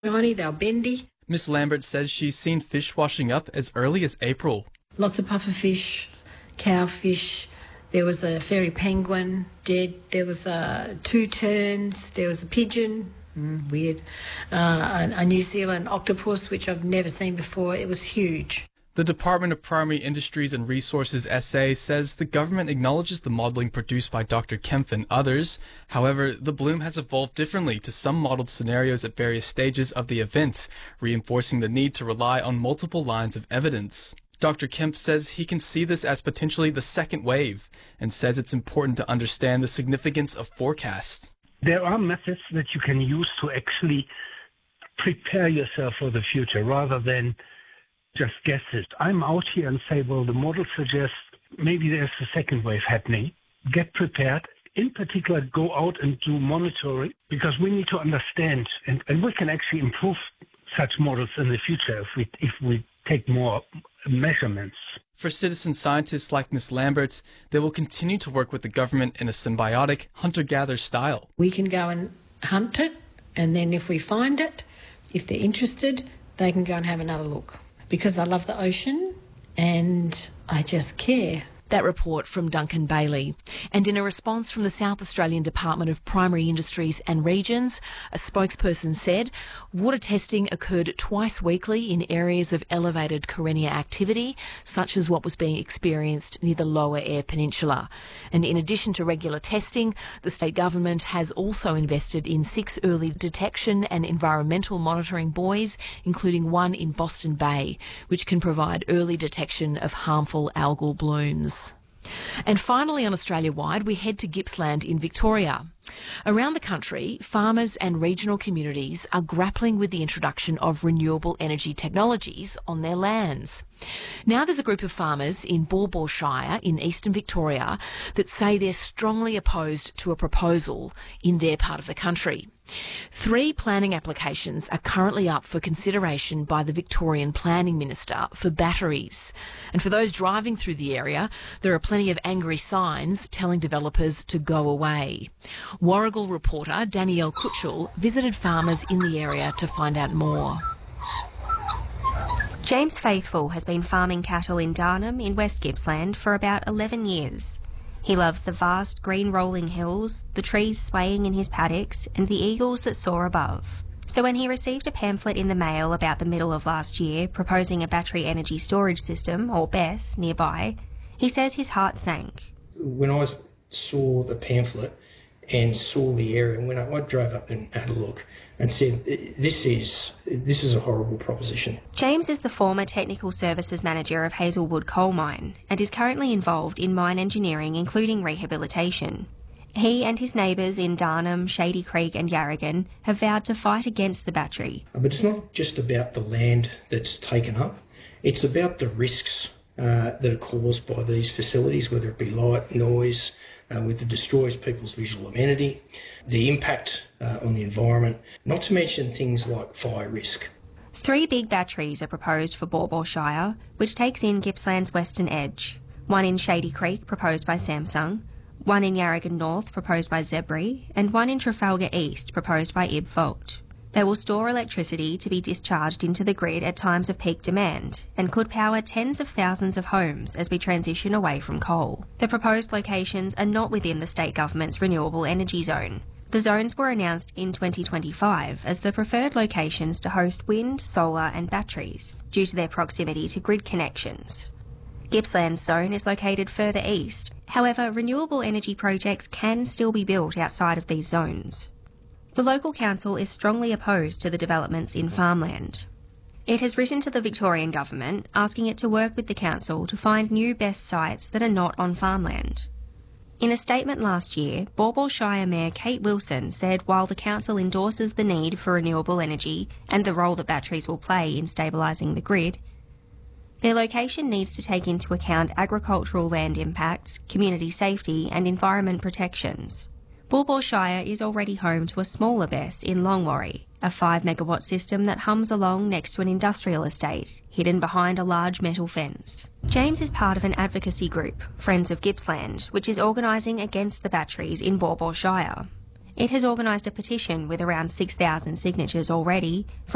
shiny, they're bendy. Miss Lambert says she's seen fish washing up as early as April. Lots of pufferfish, cowfish. There was a fairy penguin dead. There was 2 terns. There was a pigeon. Weird. A New Zealand octopus, which I've never seen before. It was huge. The Department of Primary Industries and Resources SA says the government acknowledges the modelling produced by Dr. Kempf and others. However, the bloom has evolved differently to some modelled scenarios at various stages of the event, reinforcing the need to rely on multiple lines of evidence. Dr. Kempf says he can see this as potentially the second wave and says it's important to understand the significance of forecasts. There are methods that you can use to actually prepare yourself for the future rather than just guess it. I'm out here and say, well, the model suggests maybe there's a second wave happening. Get prepared. In particular, go out and do monitoring because we need to understand and we can actually improve such models in the future if we take more measurements. For citizen scientists like Ms. Lambert, they will continue to work with the government in a symbiotic hunter-gatherer style. We can go and hunt it, and then if we find it, if they're interested, they can go and have another look. Because I love the ocean and I just care. That report from Duncan Bailey. And in a response from the South Australian Department of Primary Industries and Regions, a spokesperson said water testing occurred twice weekly in areas of elevated Karenia activity, such as what was being experienced near the Lower Eyre Peninsula. And in addition to regular testing, the state government has also invested in 6 early detection and environmental monitoring buoys, including one in Boston Bay, which can provide early detection of harmful algal blooms. And finally, on Australia-wide, we head to Gippsland in Victoria. Around the country, farmers and regional communities are grappling with the introduction of renewable energy technologies on their lands. Now there's a group of farmers in Baw Baw Shire in eastern Victoria that say they're strongly opposed to a proposal in their part of the country. 3 planning applications are currently up for consideration by the Victorian Planning Minister for batteries. And for those driving through the area, there are plenty of angry signs telling developers to go away. Warrigal reporter Danielle Kutchell visited farmers in the area to find out more. James Faithful has been farming cattle in Darnham in West Gippsland for about 11 years. He loves the vast green rolling hills, the trees swaying in his paddocks, and the eagles that soar above. So when he received a pamphlet in the mail about the middle of last year proposing a battery energy storage system, or BESS, nearby, he says his heart sank. When I saw the pamphlet and saw the area, when I drove up and had a look and said, this is a horrible proposition. James is the former Technical Services Manager of Hazelwood Coal Mine and is currently involved in mine engineering, including rehabilitation. He and his neighbours in Darnham, Shady Creek and Yarragon have vowed to fight against the battery. But it's not just about the land that's taken up, it's about the risks that are caused by these facilities, whether it be light, noise, with it destroys people's visual amenity, the impact on the environment, not to mention things like fire risk. 3 big batteries are proposed for Baw Baw Shire, which takes in Gippsland's western edge. One in Shady Creek, proposed by Samsung, one in Yarragon North, proposed by Zebri, and one in Trafalgar East, proposed by Ib Vogt. They will store electricity to be discharged into the grid at times of peak demand and could power tens of thousands of homes as we transition away from coal. The proposed locations are not within the state government's renewable energy zone. The zones were announced in 2025 as the preferred locations to host wind, solar and batteries due to their proximity to grid connections. Gippsland's zone is located further east. However, renewable energy projects can still be built outside of these zones. The local council is strongly opposed to the developments in farmland. It has written to the Victorian government asking it to work with the council to find new BESS sites that are not on farmland. In a statement last year, Baw Baw Shire Mayor Kate Wilson said while the council endorses the need for renewable energy and the role that batteries will play in stabilising the grid, their location needs to take into account agricultural land impacts, community safety and environment protections. Baw Baw Shire is already home to a smaller BESS in Longwarry, a 5-megawatt system that hums along next to an industrial estate, hidden behind a large metal fence. James is part of an advocacy group, Friends of Gippsland, which is organising against the batteries in Baw Baw Shire. It has organised a petition with around 6,000 signatures already